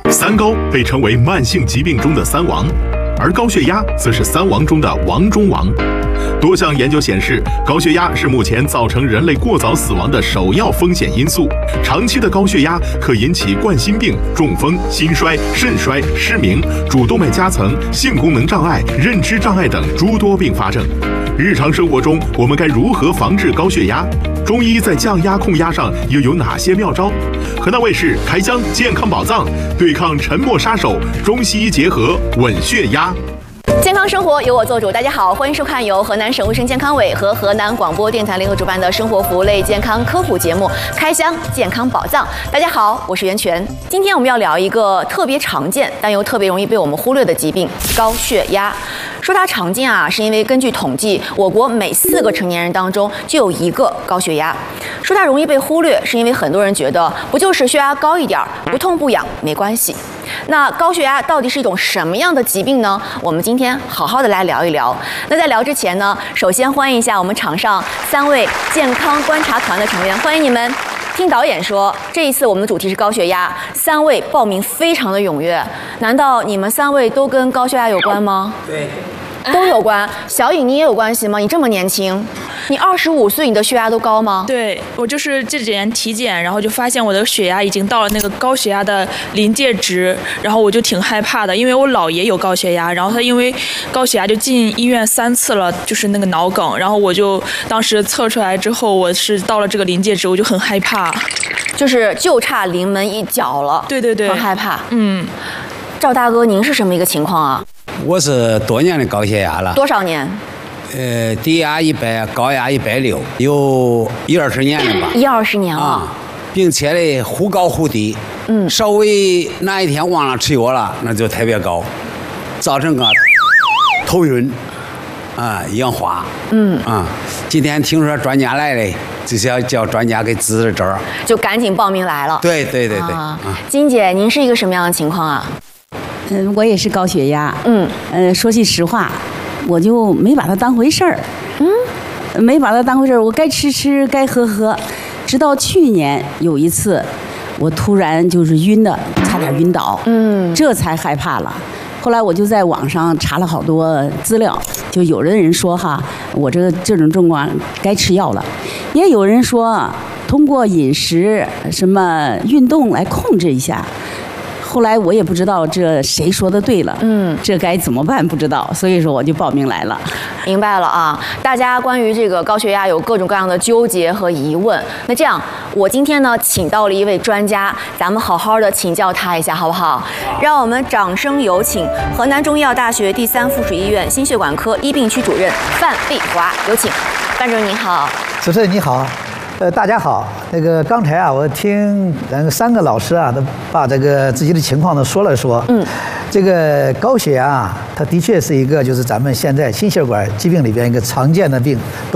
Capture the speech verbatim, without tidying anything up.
三高被称为慢性疾病中的三王，而高血压则是三王中的王中王。多项研究显示，高血压是目前造成人类过早死亡的首要风险因素。长期的高血压可引起冠心病、中风、心衰、肾衰、失明、主动脉夹层、性功能障碍、认知障碍等诸多并发症。日常生活中，我们该如何防治高血压？中医在降压控压上又有哪些妙招？河南卫视开箱健康宝藏，对抗沉默杀手，中西医结合稳血压。 健康生活由我做主，大家好，欢迎收看由河南省卫生健康委和河南广播电台联合主办的生活服务类健康科普节目《开箱健康宝藏》。大家好，我是袁泉。今天我们要聊一个特别常见但又特别容易被我们忽略的疾病——高血压。说它常见啊，是因为根据统计，我国每四个成年人当中就有一个高血压。说它容易被忽略，是因为很多人觉得不就是血压高一点，不痛不痒，没关系。那高血压到底是一种什么样的疾病呢？我们今天好好的来聊一聊。那在聊之前呢，首先欢迎一下我们场上三位健康观察团的成员，欢迎你们。听导演说，这一次我们的主题是高血压，三位报名非常的踊跃。难道你们三位都跟高血压有关吗？ 对， 都有关。小颖，你也有关系吗？你这么年轻，你二十五岁，你的血压都高吗？ 对，我就是这几年体检，然后就发现我的血压已经到了那个高血压的临界值，然后我就挺害怕的，因为我姥爷有高血压，然后他因为高血压就进医院三次了，就是那个脑梗，然后我就当时测出来之后，我是到了这个临界值，我就很害怕， 就是就差临门一脚了。 对对对， 很害怕。 嗯， 赵大哥，您是什么一个情况啊？ 我是多年的高血压了， 多少年？ 呃，低压一百，高压一百六，有一二十年了吧？ 一二十年了。 啊，并且呢，忽高忽低。嗯，稍微哪一天忘了吃药了，那就特别高，造成个头晕，啊，眼花。嗯啊，今天听说专家来了，就是要叫专家给指指针， 就赶紧报名来了。 对对对对。 啊，金姐，您是一个什么样的情况啊？ 嗯，我也是高血压。 嗯， 呃，说句实话，我就没把它当回事儿。嗯，没把它当回事儿，我该吃吃，该喝喝。直到去年有一次，我突然就是晕的，差点晕倒。嗯，这才害怕了。后来我就在网上查了好多资料，就有的人说哈，我这个这种状况该吃药了，也有人说通过饮食什么运动来控制一下。后来我也不知道这谁说的对了，嗯，这该怎么办不知道，所以说我就报名来了。 明白了啊，大家关于这个高血压有各种各样的纠结和疑问。那这样，我今天呢请到了一位专家，咱们好好的请教他一下，好不好？让我们掌声有请河南中医药大学第三附属医院心血管科医病区主任范丽华，有请。范主任您好。 主持人你好。呃，大家好。那个刚才啊，我听咱们三个老师啊，都把这个自己的情况都说了说。嗯，这个高血压啊，它的确是一个就是咱们现在心血管疾病里边一个常见的病。